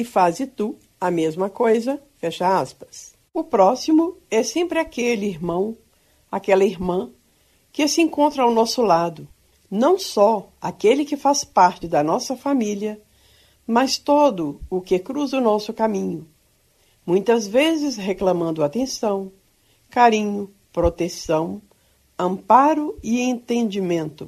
e faze tu a mesma coisa, fecha aspas. O próximo é sempre aquele irmão, aquela irmã que se encontra ao nosso lado, não só aquele que faz parte da nossa família, mas todo o que cruza o nosso caminho, muitas vezes reclamando atenção, carinho, proteção, amparo e entendimento.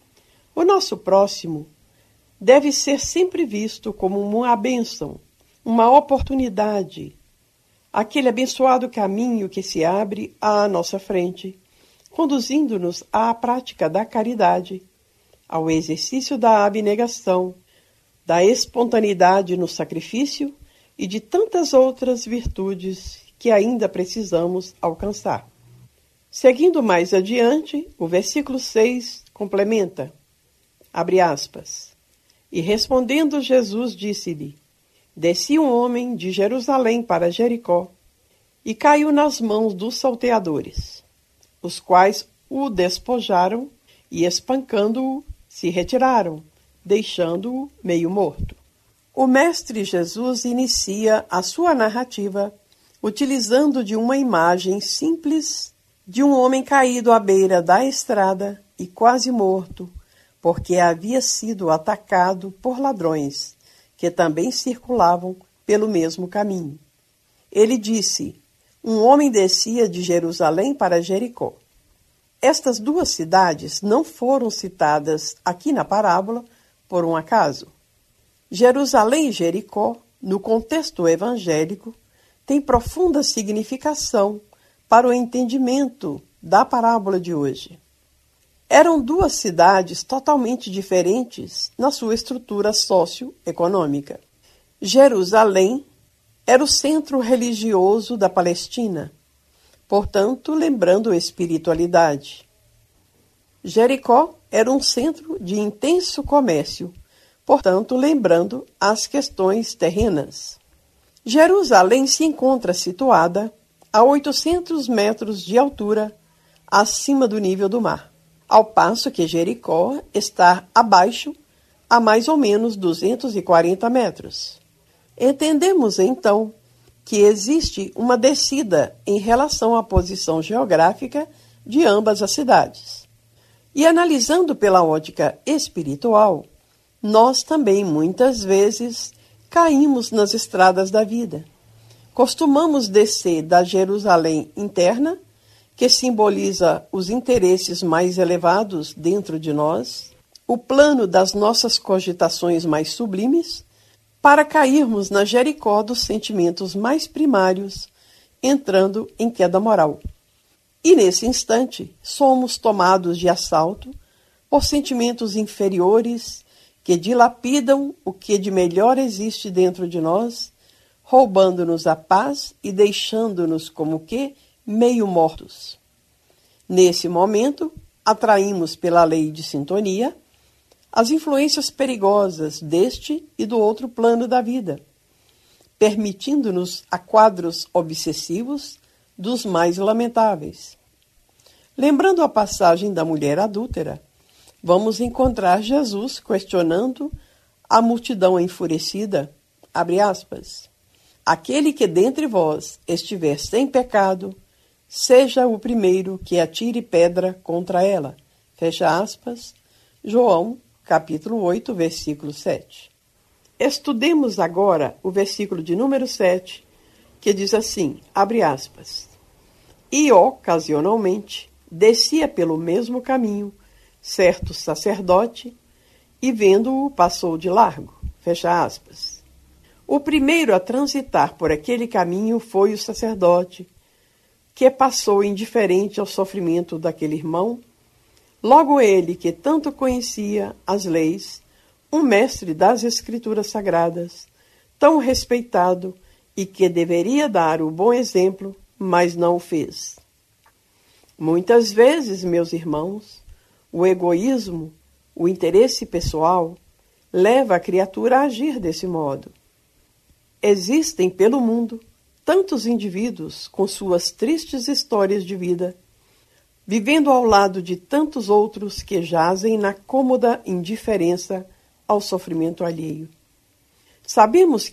O nosso próximo deve ser sempre visto como uma bênção, uma oportunidade, aquele abençoado caminho que se abre à nossa frente, conduzindo-nos à prática da caridade, ao exercício da abnegação, da espontaneidade no sacrifício e de tantas outras virtudes que ainda precisamos alcançar. Seguindo mais adiante, o versículo 6 complementa, abre aspas, e respondendo Jesus disse-lhe, descia um homem de Jerusalém para Jericó e caiu nas mãos dos salteadores, os quais o despojaram e, espancando-o, se retiraram, deixando-o meio morto. O Mestre Jesus inicia a sua narrativa utilizando de uma imagem simples de um homem caído à beira da estrada e quase morto, porque havia sido atacado por ladrões, que também circulavam pelo mesmo caminho. Ele disse, um homem descia de Jerusalém para Jericó. Estas duas cidades não foram citadas aqui na parábola por um acaso. Jerusalém e Jericó, no contexto evangélico, têm profunda significação para o entendimento da parábola de hoje. Eram duas cidades totalmente diferentes na sua estrutura socioeconômica. Jerusalém era o centro religioso da Palestina, portanto, lembrando a espiritualidade. Jericó era um centro de intenso comércio, portanto, lembrando as questões terrenas. Jerusalém se encontra situada a 800 metros de altura acima do nível do mar, ao passo que Jericó está abaixo a mais ou menos 240 metros. Entendemos, então, que existe uma descida em relação à posição geográfica de ambas as cidades. E analisando pela ótica espiritual, nós também muitas vezes caímos nas estradas da vida. Costumamos descer da Jerusalém interna, que simboliza os interesses mais elevados dentro de nós, o plano das nossas cogitações mais sublimes, para cairmos na Jericó dos sentimentos mais primários, entrando em queda moral. E nesse instante, somos tomados de assalto por sentimentos inferiores que dilapidam o que de melhor existe dentro de nós, roubando-nos a paz e deixando-nos como que meio mortos. Nesse momento, atraímos pela lei de sintonia as influências perigosas deste e do outro plano da vida, permitindo-nos a quadros obsessivos dos mais lamentáveis. Lembrando a passagem da mulher adúltera, vamos encontrar Jesus questionando a multidão enfurecida, abre aspas, aquele que dentre vós estiver sem pecado, seja o primeiro que atire pedra contra ela. Fecha aspas, João, capítulo 8, versículo 7. Estudemos agora o versículo de número 7, que diz assim, abre aspas, e ocasionalmente descia pelo mesmo caminho certo sacerdote e vendo-o passou de largo. Fecha aspas. O primeiro a transitar por aquele caminho foi o sacerdote, que passou indiferente ao sofrimento daquele irmão. Logo ele, que tanto conhecia as leis, um mestre das Escrituras Sagradas, tão respeitado e que deveria dar o bom exemplo, mas não o fez. Muitas vezes, meus irmãos, o egoísmo, o interesse pessoal, leva a criatura a agir desse modo. Existem pelo mundo tantos indivíduos com suas tristes histórias de vida, vivendo ao lado de tantos outros que jazem na cômoda indiferença ao sofrimento alheio. Sabemos